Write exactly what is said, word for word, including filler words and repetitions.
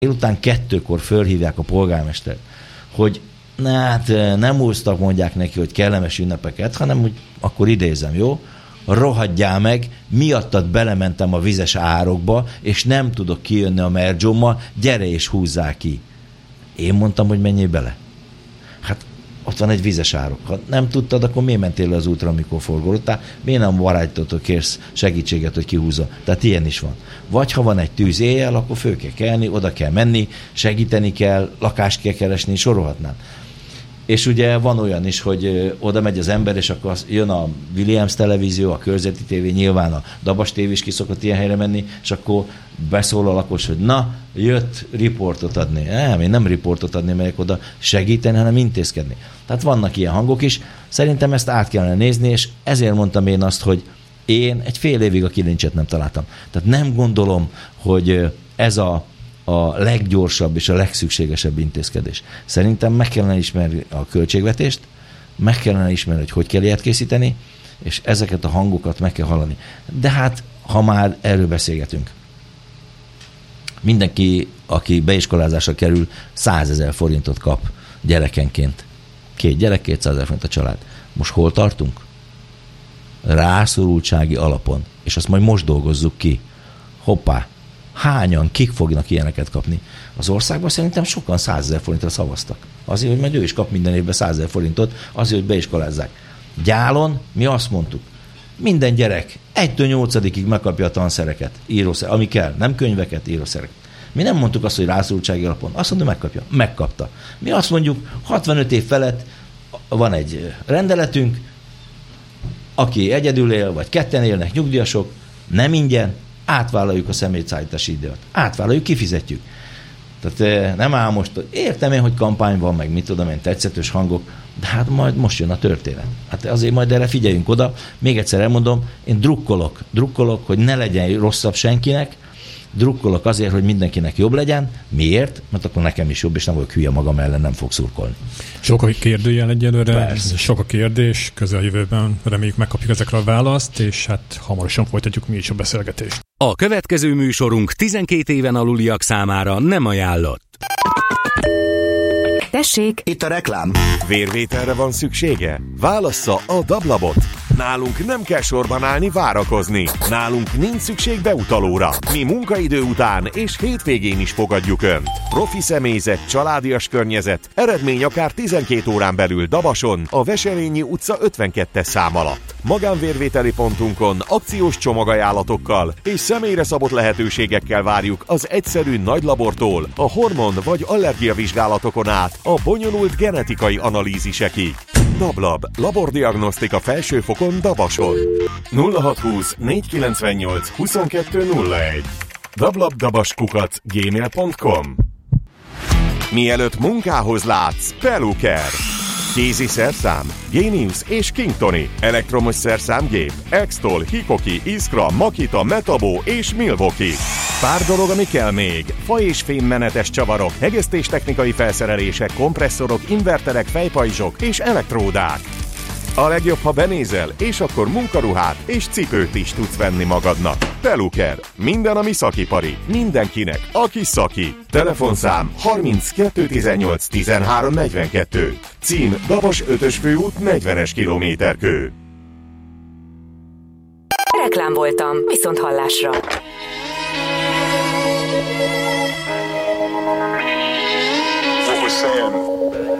Délután kettőkor fölhívják a polgármestert, hogy ne, hát nem úsztak, mondják neki, hogy kellemes ünnepeket, hanem úgy akkor idézem, jó? Rohadjál meg, miattad belementem a vizes árokba, és nem tudok kijönni a merdzsommal, gyere és húzzál ki. Én mondtam, hogy menjél bele. Hát ott van egy vizes árok. Ha nem tudtad, akkor miért mentél le az útra, amikor forgolódtál? Miért nem barátottól kérsz segítséget, hogy kihúzza? Tehát ilyen is van. Vagy ha van egy tűz éjjel, akkor föl kell kelni, oda kell menni, segíteni kell, lakást kell keresni, sorolhatnám. És ugye van olyan is, hogy oda megy az ember, és akkor jön a Williams televízió, a Körzeti tévé, nyilván a Dabas tévé is ki szokott ilyen helyre menni, és akkor beszól a lakos, hogy na, jött riportot adni. Nem, én nem riportot adni megyek oda segíteni, hanem intézkedni. Tehát vannak ilyen hangok is. Szerintem ezt át kellene nézni, és ezért mondtam én azt, hogy én egy fél évig a kilincset nem találtam. Tehát nem gondolom, hogy ez a a leggyorsabb és a legszükségesebb intézkedés. Szerintem meg kellene ismerni a költségvetést, meg kellene ismerni, hogy hogy kell ilyet készíteni, és ezeket a hangokat meg kell hallani. De hát, ha már erről beszélgetünk, mindenki, aki beiskolázásra kerül, százezer forintot kap gyerekenként. Két gyerek, kétszázezer forint a család. Most hol tartunk? Rászorultsági alapon. És azt majd most dolgozzuk ki. Hoppá! Hányan, kik fognak ilyeneket kapni? Az országban szerintem sokan százezer forintra szavaztak. Azért, hogy majd ő is kap minden évben százezer forintot, azért, hogy beiskolázzák. Gyálon mi azt mondtuk, minden gyerek egytől nyolcadikig megkapja a tanszereket, írószereket, ami kell, nem könyveket, írószereket. Mi nem mondtuk azt, hogy rászorultsági alapon. Azt mondta, megkapja. Megkapta. Mi azt mondjuk, hatvanöt év felett van egy rendeletünk, aki egyedül él, vagy ketten élnek, nyugdíjasok, nem ingyen, átvállaljuk a személyszállítási időt. Átvállaljuk, kifizetjük. Tehát nem áll most, értem én, hogy kampány van, meg mit tudom én, tetszetős hangok, de hát majd most jön a történet. Hát azért majd erre figyeljünk oda. Még egyszer elmondom, én drukkolok, drukkolok, hogy ne legyen rosszabb senkinek, drukkolok azért, hogy mindenkinek jobb legyen. Miért? Mert akkor nekem is jobb, és nem vagyok hülye magam ellen, nem fog szurkolni. Sok a kérdőjel egyelőre, Persze. Sok a kérdés, közeljövőben reméljük megkapjuk ezekre a választ, és hát hamarosan folytatjuk mi is a beszélgetést. A következő műsorunk tizenkét éven aluliak számára nem ajánlott. Tessék! Itt a reklám. Vérvételre van szüksége? Válassza a Dablabot. Nálunk nem kell sorban állni, várakozni. Nálunk nincs szükség beutalóra. Mi munkaidő után és hétvégén is fogadjuk Önt. Profi személyzet, családias környezet, eredmény akár tizenkét órán belül Dabason, a Veselényi utca ötvenkettes szám alatt. Magánvérvételi pontunkon akciós csomagajánlatokkal és személyre szabott lehetőségekkel várjuk az egyszerű nagylabortól a hormon vagy allergiavizsgálatokon át a bonyolult genetikai analízisekig. Dablab, labordiagnosztika felsőfokon Dabason. nulla hatszázhúsz négyszázkilencvennyolc huszonkettő nulla egy dablabdabaskukac gmail pont com. Mielőtt munkához látsz, Peluker. Kézi szerszám, Genius és Kingtoni, elektromos szerszámgép, Extol, Hikoki, Iskra, Makita, Metabo és Milwaukee. Pár dolog, ami kell még. Fa és fémmenetes csavarok, hegesztéstechnikai felszerelések, kompresszorok, inverterek, fejpajzsok és elektródák. A legjobb, ha benézel, és akkor munkaruhát és cipőt is tudsz venni magadnak. Peluker. Minden, ami szakipari. Mindenkinek, aki szaki. Telefonszám harminckettő tizennyolc tizenhárom negyvenkettő. Cím Dabas ötös főút negyvenes kilométerkő. Reklám voltam, viszont hallásra. What we're saying